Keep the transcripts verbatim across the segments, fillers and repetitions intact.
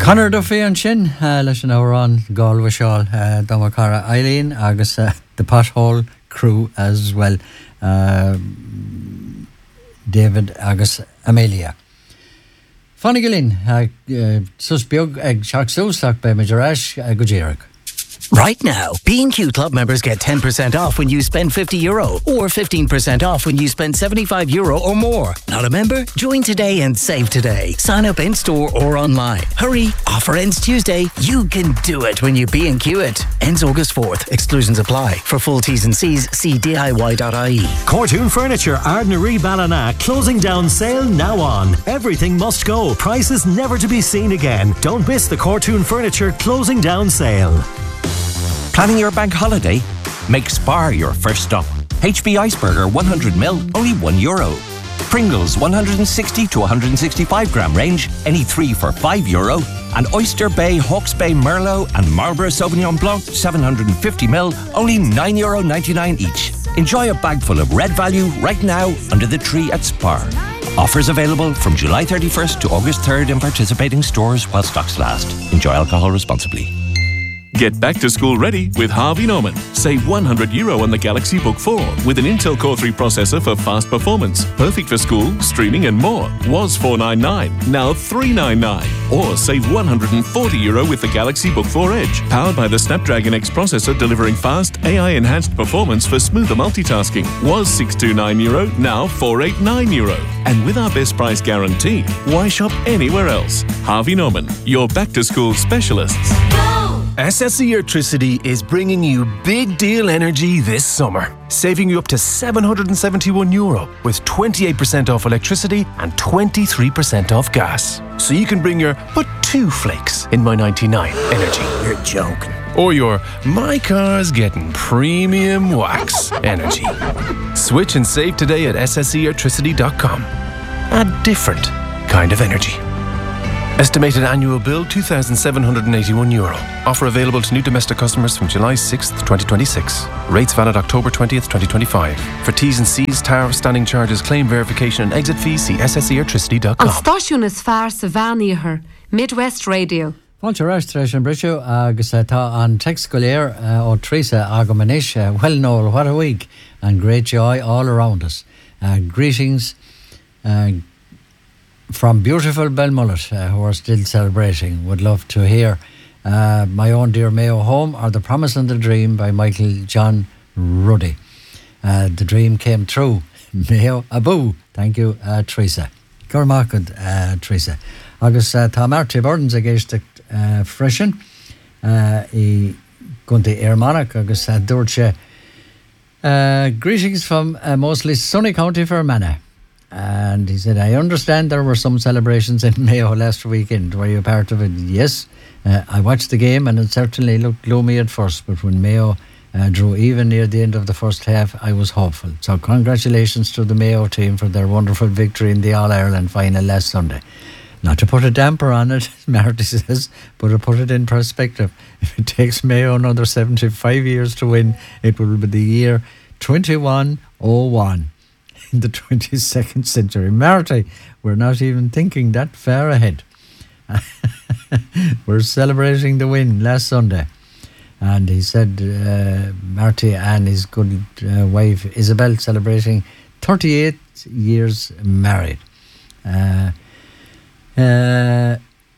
Conor Duffy an sin uh, leis an árán Galway Seáil uh, Dama Cara Eileen agus uh, the Pothole crew as well, uh, David agus Amelia. Fanny Gillin, uh, uh, sus biog ag Shark Soustak by Majarash uh, Gujeric. Right now, B and Q Club members get ten percent off when you spend fifty euro or fifteen percent off when you spend seventy-five euro or more. Not a member? Join today and save today. Sign up in-store or online. Hurry, offer ends Tuesday. You can do it when you B and Q it. Ends August fourth. Exclusions apply. For full T's and C's, see D I Y dot I E. Cortoon Furniture, Ardnary Ballina, closing down sale now on. Everything must go. Prices never to be seen again. Don't miss the Cortoon Furniture closing down sale. Planning your bank holiday? Make Spar your first stop. H B Iceberger one hundred mil, only one euro. Pringles one hundred sixty to one hundred sixty-five gram range, any three for five euro. And Oyster Bay, Hawke's Bay Merlot and Marlborough Sauvignon Blanc seven hundred fifty mil, only nine euro ninety-nine each. Enjoy a bag full of red value right now under the tree at Spar. Offers available from July thirty-first to August third in participating stores while stocks last. Enjoy alcohol responsibly. Get back to school ready with Harvey Norman. Save one hundred euro on the Galaxy Book four with an Intel Core three processor for fast performance. Perfect for school, streaming and more. Was four ninety-nine, now three ninety-nine. Or save one hundred forty euro with the Galaxy Book four Edge. Powered by the Snapdragon X processor delivering fast, A I-enhanced performance for smoother multitasking. Was six twenty-nine euro, now four eighty-nine euro. And with our best price guarantee, why shop anywhere else? Harvey Norman, your back-to-school specialists. S S E Electricity is bringing you big deal energy this summer, saving you up to seven hundred seventy-one euro with twenty-eight percent off electricity and twenty-three percent off gas. So you can bring your but two flakes in my ninety-nine energy. You're joking. Or your my car's getting premium wax energy. Switch and save today at s s e electricity dot com. A different kind of energy. Estimated annual bill two thousand seven hundred eighty-one euro. Offer available to new domestic customers from July sixth, twenty twenty-six. Rates valid October twentieth, twenty twenty-five. For T's and C's, tariff, standing charges, claim verification and exit fees, see s s e electricity dot com. An stáisiún is fearr sa bhean Midwest Radio. Fáilte ráis treis an brisú agus tá an text go léir ó Teresa agamanis. Well, Noel, what a week and great joy all around us. Uh, greetings uh, from beautiful Belmullet, uh, who are still celebrating. Would love to hear uh, My Own Dear Mayo Home or The Promise and the Dream by Michael John Ruddy. Uh, the dream came true. Mayo Abu. Thank you, uh, Teresa. Cormacud, uh, Teresa. Agus uh, tá Marty Burdens a géiste uh, freisin uh, I gunta Airmanic agus uh, dúirte uh, greetings from uh, mostly sunny County Fermanagh. And he said, I understand there were some celebrations in Mayo last weekend. Were you a part of it? Yes. Uh, I watched the game and it certainly looked gloomy at first, but when Mayo uh, drew even near the end of the first half, I was hopeful. So congratulations to the Mayo team for their wonderful victory in the All-Ireland final last Sunday. Not to put a damper on it, Marty says, but to put it in perspective. If it takes Mayo another seventy-five years to win, it will be the year twenty-one oh one. In the twenty-second century. Marty, we're not even thinking that far ahead. We're celebrating the win last Sunday. And he said, uh, Marty and his good uh, wife Isabel celebrating thirty-eight years married. Uh, uh,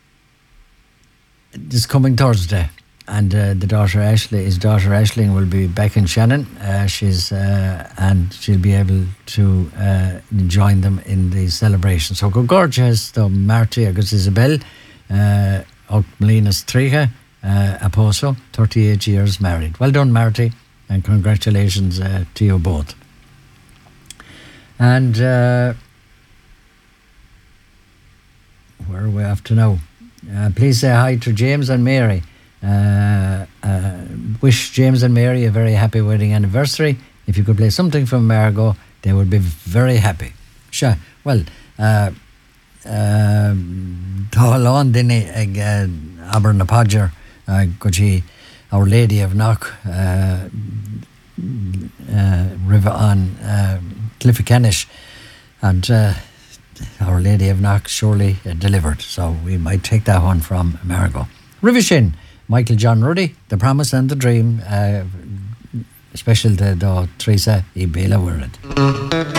this coming Thursday. And uh, the daughter Ashley, his daughter Aisling will be back in Shannon. Uh, she's uh, and she'll be able to uh, join them in the celebration. So go gorgeous to Marty agus Isabel, uh, og Melinas Tricha, uh, Aposo, thirty-eight years married. Well done, Marty, and congratulations uh, to you both. And uh, where are we off to now? Uh, please say hi to James and Mary. Uh, uh, wish James and Mary a very happy wedding anniversary. If you could play something from Margot, they would be very happy. Sure. Well, uh, uh, Tálan Dini ag Aber na Podger, Guji, Our Lady of Knock, uh, uh, River on uh, Cliffy Canish, and uh, Our Lady of Knock surely uh, delivered. So we might take that one from Margot. Revision, Michael John Ruddy, The Promise and the Dream. Uh, special to the Teresa I Bela Wirred.